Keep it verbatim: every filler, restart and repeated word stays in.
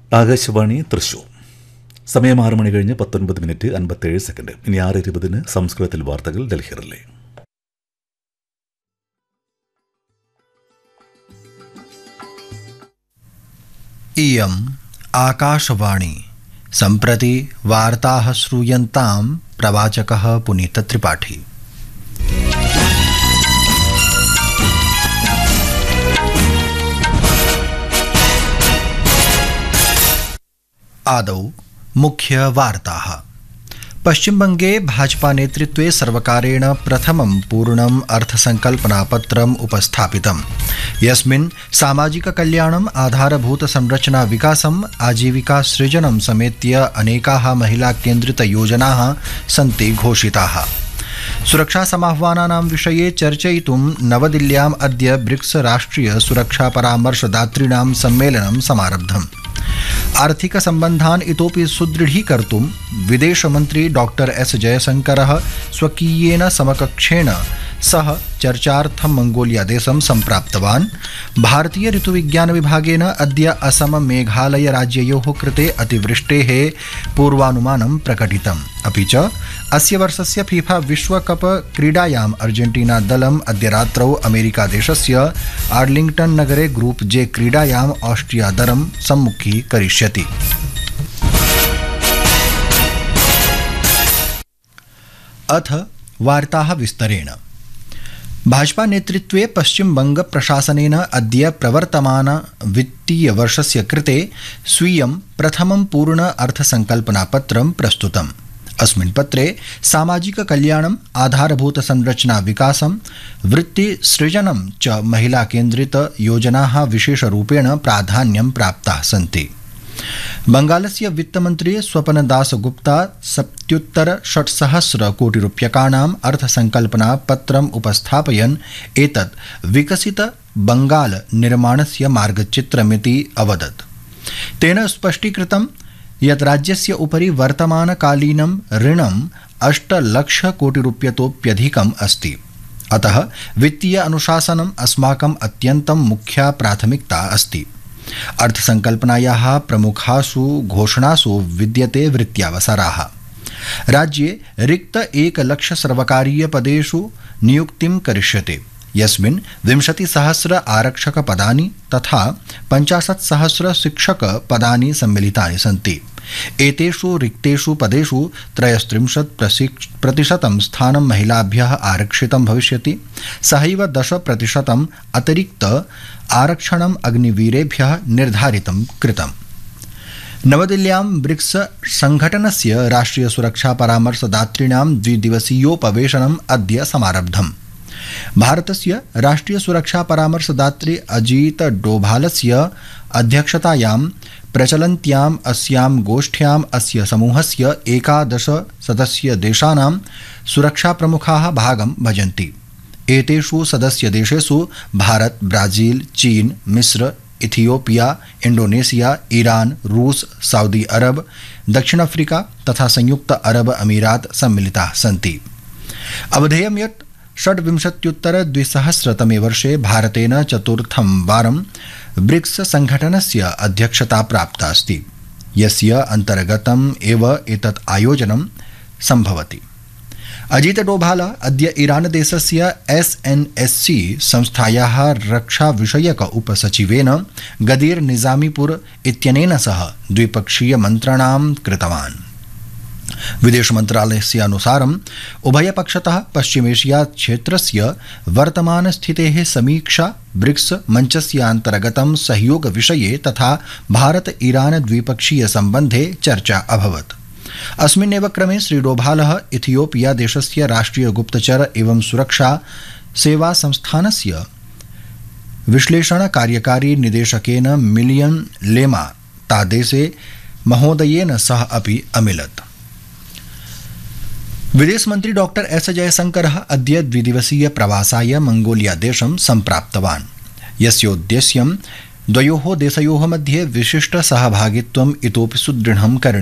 ആകാശവാണി തൃശൂർ. സമയം ആറ് മണി കഴിഞ്ഞ് പത്തൊൻപത് മിനിറ്റ് അൻപത്തേഴ് സെക്കൻഡ്. ഇനി ആറ് ഇരുപതിന് സംസ്കൃതത്തിൽ വാർത്തകൾ ഡൽഹിയിലെ. इयम् आकाशवाणी. सम्प्रति वार्ताः श्रूयन्तां प्रवाचकः पुनीतत्रिपाठी. आदौ मुख्यवार्ताः. पश्चिमबंगे भाजपा नेतृत्वे सर्वकारेण प्रथमं पूर्णम् अर्थसंकल्पनापत्रम् उपस्थापितम्, यस्मिन् सामाजिक कल्याणम्, आधारभूत संरचना विकासम्, आजीविका सृजनं समेत्य अनेकाः महिला केन्द्रित योजनाः सन्ति घोषिताः. सुरक्षा समाह्वानानां विषये चर्चयितुं नवदिल्ल्याम् अद्य ब्रिक्स राष्ट्रिय सुरक्षा परामर्शदातॄणां सम्मेलनं समारब्धम्. आर्थिक सम्बन्धान् इतोपि सुदृढीकर्तुं विदेशमन्त्री डॉक्टर एस जयशंकरः स्वकीयेन समकक्षेण सह चर्चार्थं मंगोलिया देशं सम्प्राप्तवान्. भारतीय ऋतुविज्ञान विभागेन अद्य असम मेघालय राज्ययोः कृते अतिवृष्टेः पूर्वानुमानं प्रकटितम्. अपि च अस्य वर्षस्य फीफा विश्वकप क्रीडायाम् अर्जेंटीना दलम् अद्य रात्रौ अमेरिका देशस्य आर्लिंग्टन नगरे ग्रुप जे क्रीडायाम् ऑस्ट्रिया दलं सम्मुखीकरिष्यति. अथ वार्ताः विस्तरेण. भाजपा नेतृत्वे पश्चिम बंग प्रशासनेन अद्य प्रवर्तमान वित्तीय वर्षस्य कृते स्वीयं प्रथमं पूर्ण अर्थसंकल्पनापत्रं प्रस्तुतम्. अस्मिन् पत्रे सामाजिक कल्याणम्, आधारभूत संरचना विकासं, वृत्ति सृजनं च महिला केन्द्रित योजनाः विशेषरूपेण प्राधान्यं प्राप्ताः सन्ति. बंगालस्य वित्तमन्त्री स्वपनदासगुप्ता सप्तत्युत्तर षट्सहस्र कोटि रूप्यकाणाम् अर्थसंकल्पना पत्रम् उपस्थापयन् एतत् विकसित बंगाल निर्माणस्य मार्गचित्रमिति अवदत्. तेन स्पष्टीकृतं यत् राज्यस्य उपरि वर्तमानकालीनं ऋणम् अष्टलक्ष कोटि रूप्यतोप्यधिकम् अस्ति. अतः वित्तीय अनुशासनम् अस्माकम् अत्यन्तं मुख्या प्राथमिकता अस्ति. अर्थसंकल्पनायाः प्रमुखासु घोषणासु विद्यते वृत्त्यावसराः. राज्ये रिक्त एकलक्ष सर्वकारीय पदेषु नियुक्तिं करिष्यते, यस्मिन् विंशतिसहस्र आरक्षक पदानि तथा पञ्चाशत् सहस्र शिक्षक पदानि सम्मिलितानि सन्ति. एतेषु रिक्तेषु पदेषु त्रयस्त्रिंशत् प्रतिशतं स्थानं महिलाभ्यः आरक्षितं भविष्यति. सहैव दश प्रतिशतम् अतिरिक्त आरक्षणम् अग्निवीरेभ्यः निर्धारितं कृतम्. नवदिल्ल्यां ब्रिक्स संघटनस्य राष्ट्रिय सुरक्षा परामर्शदातॄणां द्विदिवसीयोपवेशनम् अद्य समारब्धम्. भारतस्य राष्ट्रिय सुरक्षा परामर्शदात्री अजीत डोभालस्य अध्यक्षतायां प्रचलन्त्याम् अस्यां गोष्ठ्याम् अस्य समूहस्य एकादश सदस्य देशानां सुरक्षा प्रमुखाः भागं भजन्ति. एतेषु सदस्य देशेषु भारत, ब्राजील, चीन, मिस्र, इथियोपिया, इंडोनेशिया, ईरान, रूस, सऊदी अरब, दक्षिण अफ्रीका तथा संयुक्त अरब अमीरात सम्मिलिताः सन्ति. अवधेयं यत् षड्विंशत्युत्तर द्विसहस्रतमे वर्षे भारतेन चतुर्थं वारं ब्रिक्स संघटनस्य अध्यक्षता प्राप्ता अस्ति, यस्य अन्तर्गतम् एव एतत् आयोजनं सम्भवति. अजीत डोभाल अद्य ईरान देशस्य एस एन एस सी संस्थायाः रक्षा विषयक उपसचिवेन गदीर निजामीपुर इत्यनेन सह द्विपक्षीय मन्त्रणां कृतवान्. विदेश मन्त्रालयस्य अनुसारम् उभयपक्षतः पश्चिमेशिया क्षेत्रस्य वर्तमान स्थितेः समीक्षा, ब्रिक्स मञ्चस्य अन्तर्गतं सहयोग विषये तथा भारत ईरान द्विपक्षीय सम्बन्धे चर्चा अभवत्. अस्मिन्नेव क्रमे श्री डोभालः इथियोपिया देशस्य राष्ट्रिय गुप्तचर एवं सुरक्षा सेवा संस्थानस्य विश्लेषण कार्यकारी निदेशकेन मिलियन लेमा तादेसे महोदयेन सह अपि अमिलत्. विदेश मंत्री डॉक्टर एस जयशंकरः अद्य द्विदिवसीय प्रवासाय मंगोलिया देशं सम्प्राप्तवान्, यस्योद्देश्यं द्वयोः देशयोः मध्ये विशिष्ट सहभागित्वम् इतोपि सुदृढं करणीयम्.